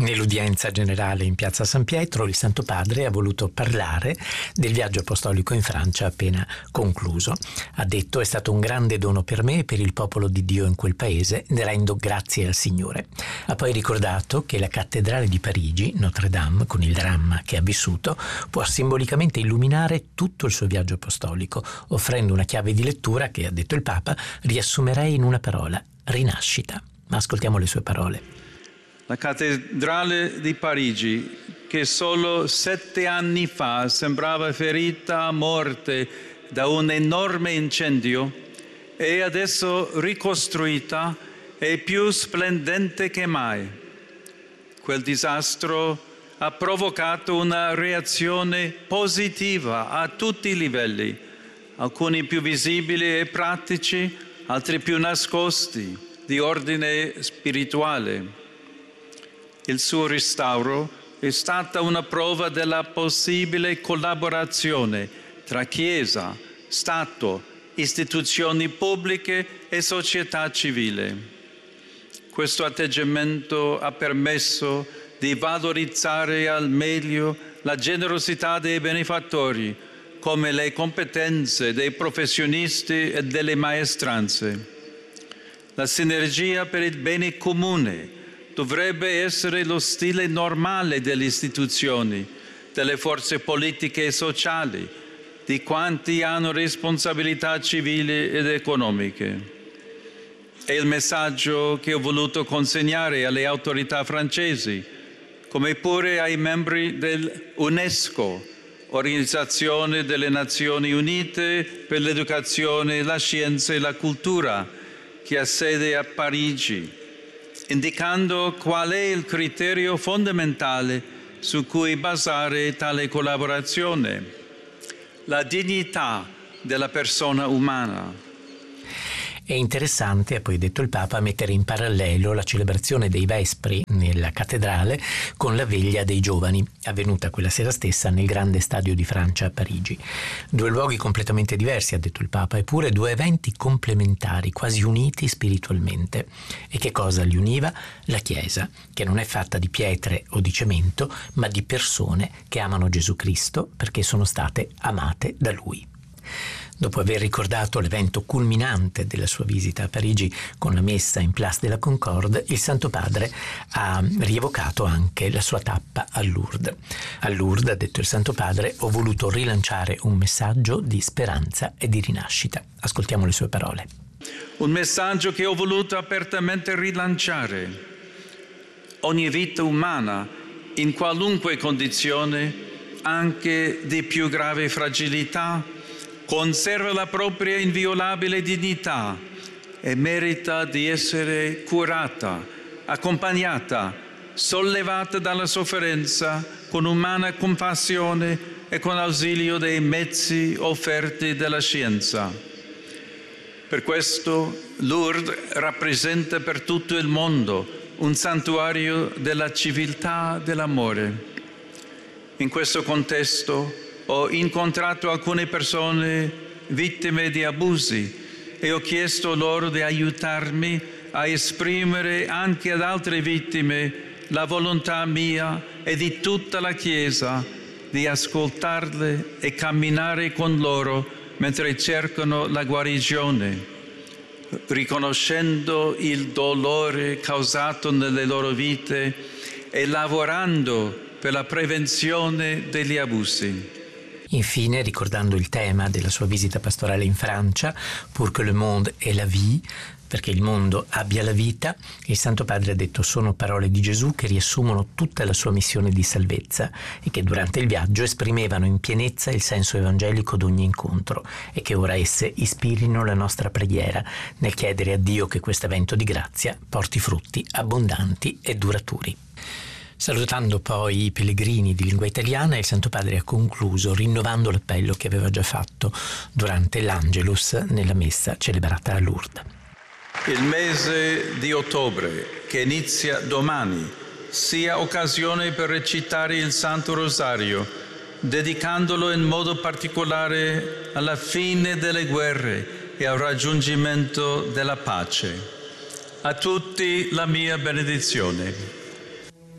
Nell'udienza generale in piazza San Pietro, il Santo Padre ha voluto parlare del viaggio apostolico in Francia appena concluso. Ha detto: è stato un grande dono per me e per il popolo di Dio in quel paese, ne rendo grazie al Signore. Ha poi ricordato che la cattedrale di Parigi, Notre Dame, con il dramma che ha vissuto, può simbolicamente illuminare tutto il suo viaggio apostolico, offrendo una chiave di lettura che, ha detto il Papa, riassumerei in una parola: rinascita. Ma ascoltiamo le sue parole. La cattedrale di Parigi, che solo 7 anni fa sembrava ferita a morte da un enorme incendio, è adesso ricostruita e più splendente che mai. Quel disastro ha provocato una reazione positiva a tutti i livelli, alcuni più visibili e pratici, altri più nascosti, di ordine spirituale. Il suo restauro è stata una prova della possibile collaborazione tra Chiesa, Stato, istituzioni pubbliche e società civile. Questo atteggiamento ha permesso di valorizzare al meglio la generosità dei benefattori, come le competenze dei professionisti e delle maestranze. La sinergia per il bene comune dovrebbe essere lo stile normale delle istituzioni, delle forze politiche e sociali, di quanti hanno responsabilità civili ed economiche. È il messaggio che ho voluto consegnare alle autorità francesi, come pure ai membri dell'UNESCO, Organizzazione delle Nazioni Unite per l'Educazione, la Scienza e la Cultura, che ha sede a Parigi, indicando qual è il criterio fondamentale su cui basare tale collaborazione: la dignità della persona umana. È interessante, ha poi detto il Papa, mettere in parallelo la celebrazione dei Vespri nella cattedrale con la veglia dei giovani, avvenuta quella sera stessa nel grande stadio di Francia a Parigi. 2 luoghi completamente diversi, ha detto il Papa, eppure 2 eventi complementari, quasi uniti spiritualmente. E che cosa li univa? La Chiesa, che non è fatta di pietre o di cemento, ma di persone che amano Gesù Cristo perché sono state amate da Lui. Dopo aver ricordato l'evento culminante della sua visita a Parigi con la messa in Place de la Concorde, il Santo Padre ha rievocato anche la sua tappa a Lourdes. A Lourdes, ha detto il Santo Padre, ho voluto rilanciare un messaggio di speranza e di rinascita. Ascoltiamo le sue parole. Un messaggio che ho voluto apertamente rilanciare. Ogni vita umana, in qualunque condizione, anche di più grave fragilità, conserva la propria inviolabile dignità e merita di essere curata, accompagnata, sollevata dalla sofferenza con umana compassione e con l'ausilio dei mezzi offerti dalla scienza. Per questo Lourdes rappresenta per tutto il mondo un santuario della civiltà dell'amore. In questo contesto ho incontrato alcune persone vittime di abusi e ho chiesto loro di aiutarmi a esprimere anche ad altre vittime la volontà mia e di tutta la Chiesa di ascoltarle e camminare con loro mentre cercano la guarigione, riconoscendo il dolore causato nelle loro vite e lavorando per la prevenzione degli abusi. Infine, ricordando il tema della sua visita pastorale in Francia, pour que le monde ait la vie, perché il mondo abbia la vita, il Santo Padre ha detto: sono parole di Gesù che riassumono tutta la sua missione di salvezza e che durante il viaggio esprimevano in pienezza il senso evangelico d'ogni incontro e che ora esse ispirino la nostra preghiera nel chiedere a Dio che questo evento di grazia porti frutti abbondanti e duraturi. Salutando poi i pellegrini di lingua italiana, il Santo Padre ha concluso rinnovando l'appello che aveva già fatto durante l'Angelus nella messa celebrata a Lourdes. Il mese di ottobre, che inizia domani, sia occasione per recitare il Santo Rosario, dedicandolo in modo particolare alla fine delle guerre e al raggiungimento della pace. A tutti la mia benedizione.